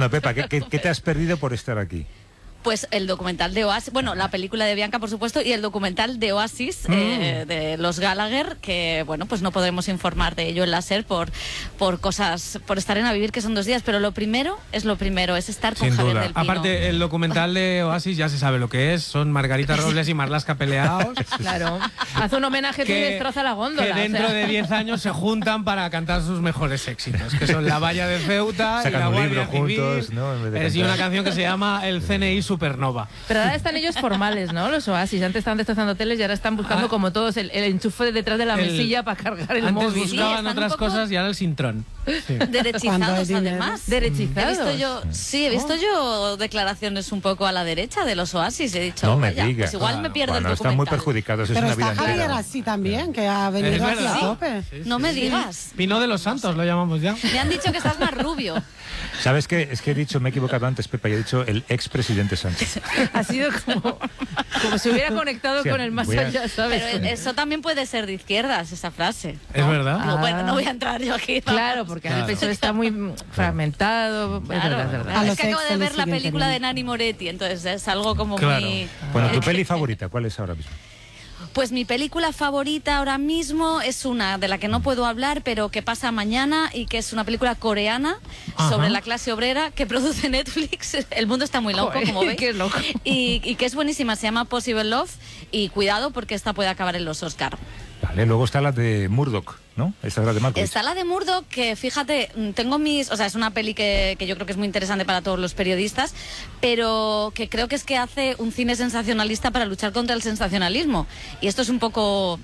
Bueno, Pepa, ¿qué te has perdido por estar aquí? Pues el documental de Oasis, bueno, la película de Bianca, por supuesto, y el documental de Oasis, de los Gallagher, que, bueno, pues no podremos informar de ello en la SER por cosas, por estar en A Vivir, que son 2 días, pero lo primero, es estar con Sin Javier duda. del Pino. Aparte, el documental de Oasis ya se sabe lo que es, son Margarita Robles y Marlaska peleados. Claro, hace un homenaje y destroza la góndola. Que dentro de 10 años se juntan para cantar sus mejores éxitos, que son La Valla de Ceuta y La Guardia Civil. Juntos, ¿no? En vez de Y una canción que se llama El CNI Supernova. Pero ahora están ellos formales, ¿no? Los Oasis. Antes estaban destrozando teles y ahora están buscando como todos el enchufe detrás de la mesilla para cargar el móvil. Antes buscaban Sí, otras cosas y ahora el Sintrón. Sí. Derechizados, además. Derechizados. He visto yo declaraciones un poco a la derecha de los Oasis. He dicho, No me vaya, digas. pues igual me pierdo el documental. Están muy perjudicados, es Pero una vida está Javier entera. así también, que ha venido aquí a tope. No me digas. Pino de los Santos lo llamamos ya. Me han dicho que estás más rubio. ¿Sabes qué? Es que he dicho, me he equivocado antes, Pepa, y he dicho el expresidente Sánchez. Ha sido como si hubiera conectado Sí, con el más voy a- allá, ¿sabes? Pero eso también puede ser de izquierdas, esa frase. Es verdad. No, bueno, no voy a entrar yo aquí. Claro, porque el PSOE está muy fragmentado. Claro, es verdad. A es los que acabo ex de se ver les la siguen película de teniendo. Nanni Moretti, entonces es algo como Claro. muy... Bueno, ¿tu peli favorita cuál es ahora mismo? Pues mi película favorita ahora mismo es una de la que no puedo hablar, pero que pasa mañana y que es una película coreana sobre la clase obrera que produce Netflix. El mundo está muy loco, Joder, como veis. qué loco. Y que es buenísima, se llama Possible Love y cuidado porque esta puede acabar en los Oscar. Vale, luego está la de Murdoch, ¿no? Esta es la de Malkovich. Está la de Murdoch, que fíjate, o sea, es una peli que yo creo que es muy interesante para todos los periodistas, pero que creo que es que hace un cine sensacionalista para luchar contra el sensacionalismo. Y esto es un poco...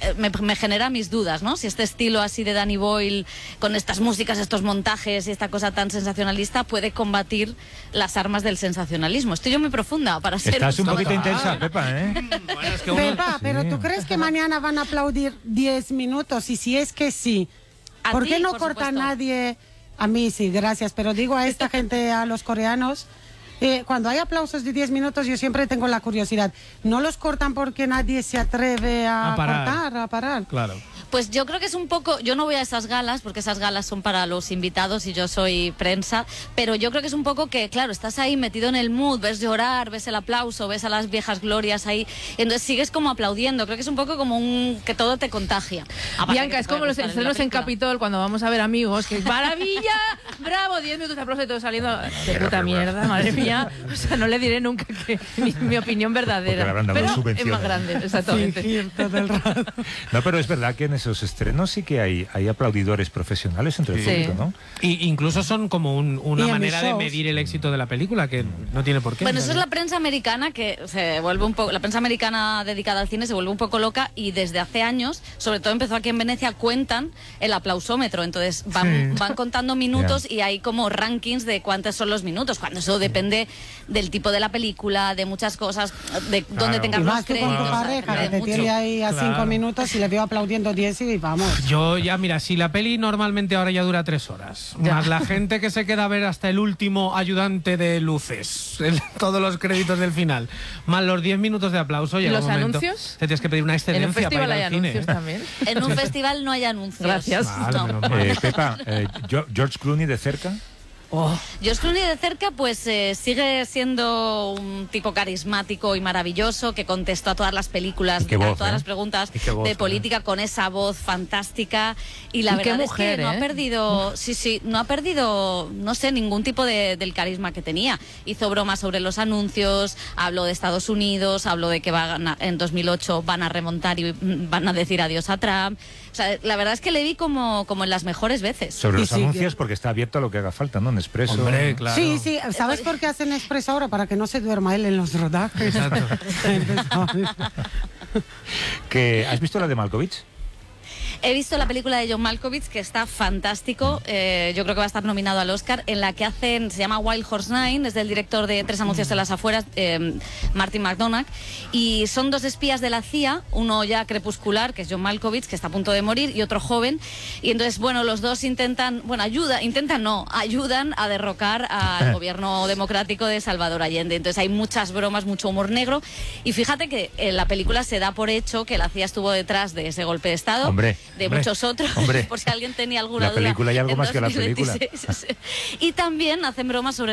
Me genera mis dudas, ¿no? Si este estilo así de Danny Boyle, con estas músicas, estos montajes y esta cosa tan sensacionalista, puede combatir las armas del sensacionalismo. Estoy yo muy profunda para ser... Estás un poquito intensa, Pepa, ¿eh? Bueno, es que uno- Pepa, pero ¿tú crees que mañana van a aplaudir 10 minutos? Y si es que sí, A ¿por qué ti, no por corta supuesto. nadie? A mí sí, gracias, pero digo a esta gente, a los coreanos, cuando hay aplausos de 10 minutos yo siempre tengo la curiosidad. ¿No los cortan porque nadie se atreve a cortar, a parar? Claro. Pues yo creo que es un poco... Yo no voy a esas galas, porque esas galas son para los invitados y yo soy prensa, pero yo creo que es un poco que, claro, estás ahí metido en el mood, ves llorar, ves el aplauso, ves a las viejas glorias ahí, entonces sigues como aplaudiendo. Creo que es un poco como que todo te contagia. Aparte Bianca, que es te puede como los gustar estrenos la en película. Capitol cuando vamos a ver Amigos, que maravilla, bravo, 10 minutos de aplauso y todo saliendo de puta mierda, madre mía. O sea, no le diré nunca que mi opinión Porque le verdadera. habrán dado Pero es subvenciones. más grande, exactamente. No, pero es verdad que en esos estrenos sí que hay aplaudidores profesionales entre el Sí. público, ¿no? Y incluso son como una Y en manera mis de shows. medir el éxito de la película, que no tiene por qué. Bueno, eso es la prensa americana que se vuelve un poco... La prensa americana dedicada al cine se vuelve un poco loca y desde hace años, sobre todo empezó aquí en Venecia, cuentan el aplausómetro. Entonces van contando minutos y hay como rankings de cuántos son los minutos, cuando eso depende del tipo de la película, de muchas cosas, de dónde Claro. tengas Y los más tú con tu créditos, pareja, de que te mucho. tiene ahí a 5 Claro. minutos y le veo aplaudiendo 10 y vamos. Yo ya, mira, si la peli normalmente ahora ya dura 3 horas, Ya. más la gente que se queda a ver hasta el último ayudante de luces, todos los créditos del final, más los 10 minutos de aplauso, llega los un momento, anuncios? te tienes que pedir una En excedencia un festival para hay ir al cine. anuncios también. En un festival no hay anuncios. Gracias. Vale, No. menos mal. Pepa, George Clooney de cerca. George Clooney de cerca pues sigue siendo un tipo carismático y maravilloso que contestó a todas las películas, Y qué a voz, todas ¿eh? las preguntas Y qué voz, de política con esa voz fantástica y la Y qué verdad mujer, es que no ¿eh? ha perdido, no ha perdido, no sé, ningún tipo del carisma que tenía. Hizo bromas sobre los anuncios, habló de Estados Unidos, habló de que en 2008 van a remontar y van a decir adiós a Trump. O sea, la verdad es que le vi como en las mejores veces. Sobre Y los sí, anuncios, porque está abierto a lo que haga falta, ¿no? En Expreso. Hombre, claro. Sí, sí, ¿sabes por qué hacen expreso ahora? Para que no se duerma él en los rodajes. Exacto. ¿Has visto la de Malkovich? He visto la película de John Malkovich, que está fantástico. Yo creo que va a estar nominado al Oscar, en la que se llama Wild Horse 9, es del director de Tres anuncios en las afueras, Martin McDonagh, y son 2 espías de la CIA, uno ya crepuscular, que es John Malkovich, que está a punto de morir, y otro joven, y entonces, bueno, los dos ayudan a derrocar al gobierno democrático de Salvador Allende. Entonces hay muchas bromas, mucho humor negro, y fíjate que en la película se da por hecho que la CIA estuvo detrás de ese golpe de Estado, Hombre. de Hombre, muchos otros, hombre. por si alguien tenía alguna La película duda. y algo en más que la película. 2026. Y también hacen bromas sobre